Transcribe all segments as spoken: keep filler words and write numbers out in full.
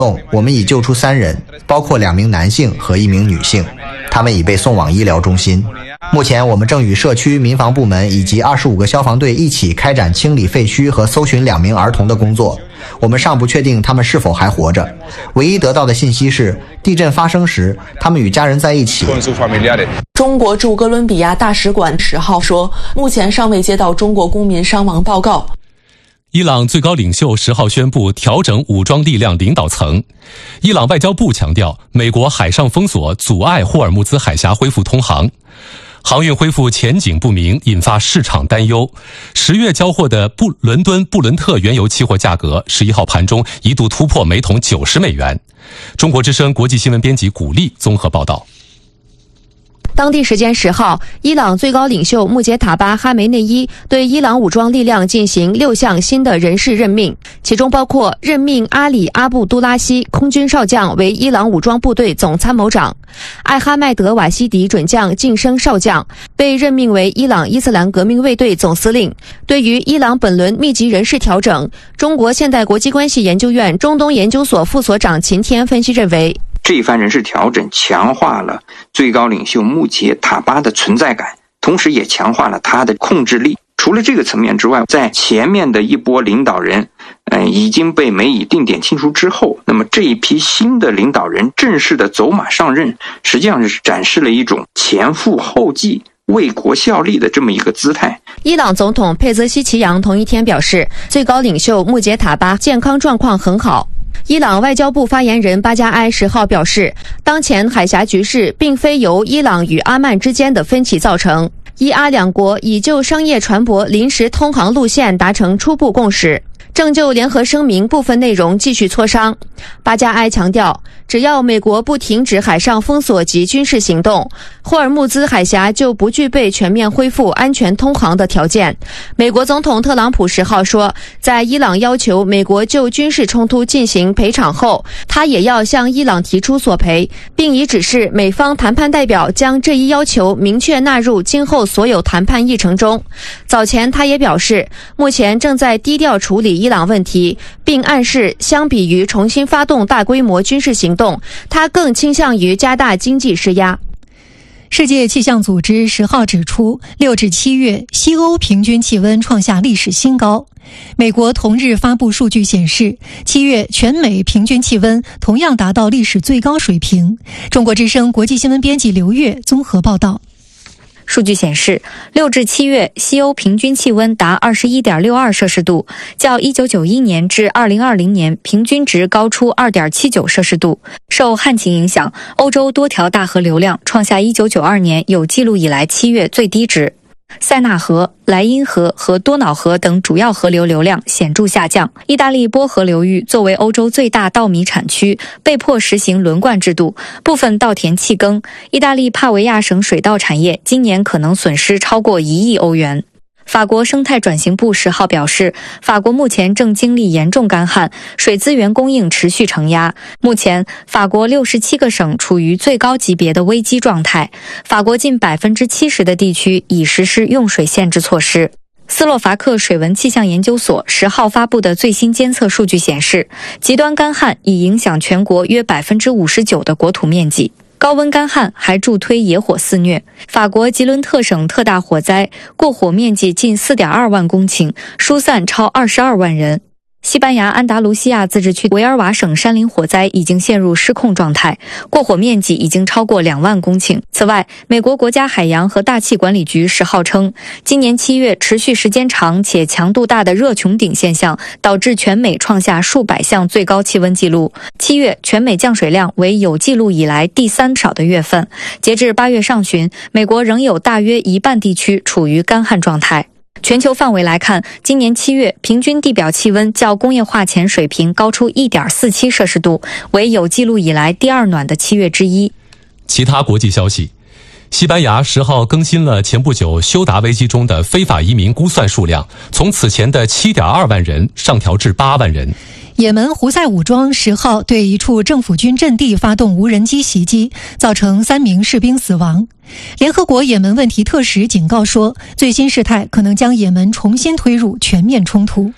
我们已救出三人，包括两名男性和一名女性，他们已被送往医疗中心。目前我们正与社区民防部门以及二十五个消防队一起开展清理废墟和搜寻两名儿童的工作。我们尚不确定他们是否还活着，唯一得到的信息是地震发生时他们与家人在一起。 中国驻哥伦比亚大使馆十号说，目前尚未接到中国公民伤亡报告。 伊朗最高领袖十号宣布调整武装力量领导层。伊朗外交部强调，美国海上封锁阻碍霍尔木兹海峡恢复通航，航运恢复前景不明，引发市场担忧。十月交货的布伦敦布伦特原油期货价格十一号盘中一度突破每桶九十美元。中国之声国际新闻编辑古丽综合报道。 当地时间十号，伊朗最高领袖穆杰塔巴·哈梅内伊对伊朗武装力量进行六项新的人事任命，其中包括任命阿里·阿布都拉希空军少将为伊朗武装部队总参谋长，艾哈迈德·瓦西迪准将晋升少将，被任命为伊朗伊斯兰革命卫队总司令。对于伊朗本轮密集人事调整，中国现代国际关系研究院中东研究所副所长秦天分析认为， 这一番人事调整强化了最高领袖穆杰塔巴的存在感，同时也强化了他的控制力。除了这个层面之外，在前面的一波领导人呃，已经被美以定点清除之后，那么这一批新的领导人正式的走马上任，实际上是展示了一种前赴后继为国效力的这么一个姿态。 伊朗总统佩泽西奇扬同一天表示，最高领袖穆杰塔巴健康状况很好。伊朗外交部发言人巴加埃十号表示，当前海峡局势并非由伊朗与阿曼之间的分歧造成，伊阿两国已就商业船舶临时通航路线达成初步共识，正就联合声明部分内容继续磋商。巴加埃强调，只要美国不停止海上封锁及军事行动，霍尔木兹海峡就不具备全面恢复安全通航的条件。美国总统特朗普十号说，在伊朗要求美国就军事冲突进行赔偿后，他也要向伊朗提出索赔，并已指示美方谈判代表将这一要求明确纳入今后所有谈判议程中。早前他也表示，目前正在低调处理伊朗问题，并暗示相比于重新发动大规模军事行动，他更倾向于加大经济施压。 世界气象组织十号指出，六至七月西欧平均气温创下历史新高。美国同日发布数据显示，七月全美平均气温同样达到历史最高水平。中国之声国际新闻编辑刘月综合报道。 数据显示，六至七月西欧平均气温达 二十一点六二摄氏度，较一九九一年至二零二零年平均值高出 二点七九摄氏度。受旱情影响，欧洲多条大河流量创下一九九二年有记录以来七月最低值。塞纳河、莱茵河和多瑙河等主要河流流量显著下降。意大利波河流域作为欧洲最大稻米产区，被迫实行轮灌制度，部分稻田弃耕。意大利帕维亚省水稻产业今年可能损失超过一亿欧元。法国生态转型部十号表示，法国目前正经历严重干旱，水资源供应持续承压。目前，法国六十七个省处于最高级别的危机状态，法国近 百分之七十 的地区已实施用水限制措施。斯洛伐克水文气象研究所十号发布的最新监测数据显示，极端干旱已影响全国约 百分之五十九 的国土面积。高温干旱还助推野火肆虐。法国吉伦特省特大火灾，过火面积近 四点二万公顷，疏散超二十二万人。西班牙安达卢西亚自治区维尔瓦省山林火灾已经陷入失控状态，过火面积已经超过两万公顷。此外，美国国家海洋和大气管理局十号称，今年七月持续时间长且强度大的热穹顶现象导致全美创下数百项最高气温纪录。七月全美降水量为有记录以来第三少的月份。截至八月上旬，美国仍有大约一半地区处于干旱状态。全球范围来看，今年七月平均地表气温较工业化前水平高出 一点四七摄氏度，为有记录以来第二暖的七月之一。 其他国际消息，西班牙十号更新了前不久休达危机中的非法移民估算数量，从此前的 七点二万人上调至八万人。 也门胡塞武装十号对一处政府军阵地发动无人机袭击，造成三名士兵死亡。联合国也门问题特使警告说，最新事态可能将也门重新推入全面冲突。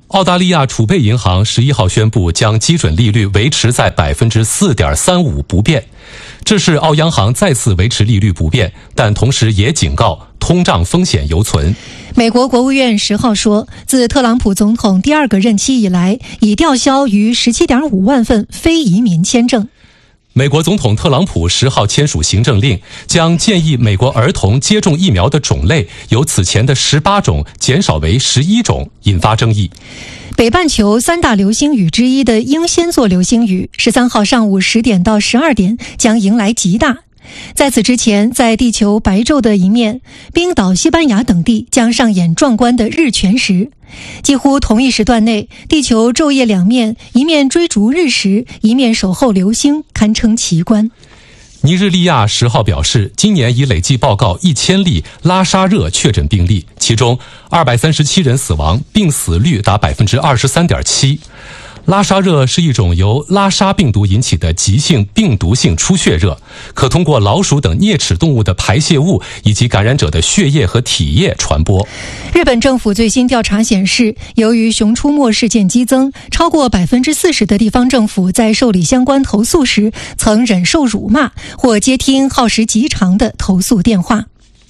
澳大利亚储备银行十一号宣布将基准利率维持在 百分之四点三五 不变，这是澳央行再次维持利率不变，但同时也警告通胀风险犹存。 美国国务院十号说，自特朗普总统第二个任期以来，已吊销逾 十七点五万份非移民签证。 美国总统特朗普十号签署行政令，将建议美国儿童接种疫苗的种类由此前的十八种减少为十一种，引发争议。 北半球三大流星雨之一的英仙座流星雨，十三号上午十点到十二点将迎来极大。在此之前，在地球白昼的一面，冰岛、西班牙等地将上演壮观的日全食。几乎同一时段内，地球昼夜两面，一面追逐日食，一面守候流星，堪称奇观。 尼日利亚十号表示，今年已累计报告一千例拉沙热确诊病例，其中二百三十七人死亡，病死率达 百分之二十三点七。拉沙热是一种由拉沙病毒引起的急性病毒性出血热，可通过老鼠等啮齿动物的排泄物以及感染者的血液和体液传播。 日本政府最新调查显示，由于熊出没事件激增，超过 百分之四十 的地方政府在受理相关投诉时曾忍受辱骂或接听耗时极长的投诉电话。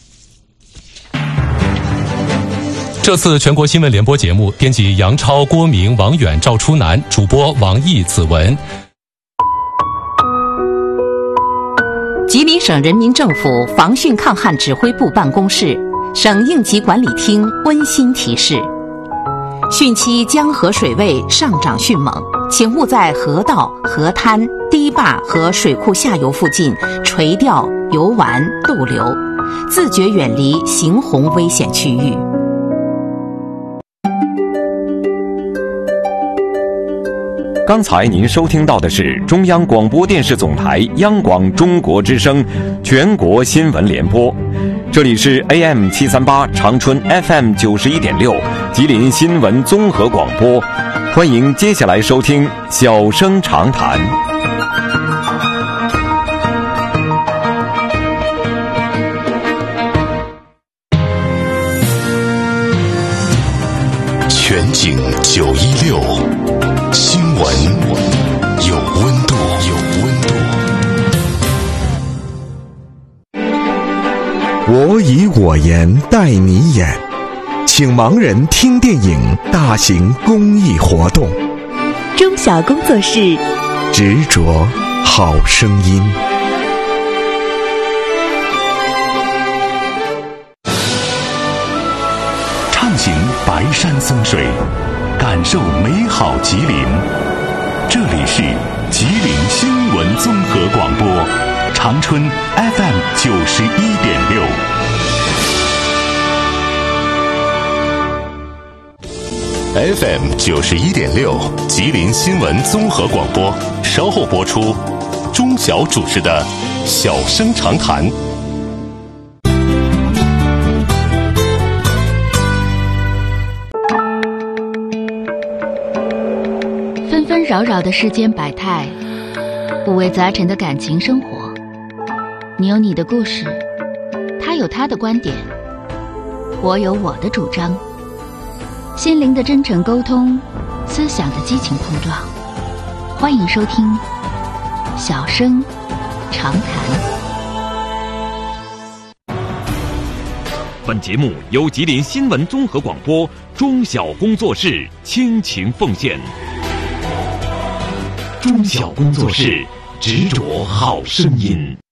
这次全国新闻联播节目，编辑杨超、郭明、王远、赵初南，主播王毅、子文。 吉林省人民政府防汛抗旱指挥部办公室、省应急管理厅温馨提示：汛期江河水位上涨迅猛，请勿在河道、河滩、堤坝和水库下游附近垂钓、游玩、逗留，自觉远离行洪危险区域。 刚才您收听到的是中央广播电视总台央广中国之声全国新闻联播，这里是 A M 七三八 长春 F M 九十一点六 吉林新闻综合广播，欢迎接下来收听小生长谈。 全景九一六，新闻有温度，有温度。 我以我言带你演，请盲人听电影大型公益活动。 中小工作室， 执着好声音。 畅行白山松水，感受美好吉林。这里是吉林新闻综合广播，长春 F M 九十一点六。F M 九十一点六，吉林新闻综合广播，稍后播出。钟晓主持的《小生长谈》。 纷纷扰扰的世间百态，五味杂陈的感情生活。你有你的故事，他有他的观点，我有我的主张。心灵的真诚沟通，思想的激情碰撞。欢迎收听小生长谈。 本节目由吉林新闻综合广播中小工作室倾情奉献。中小工作室，执着好声音。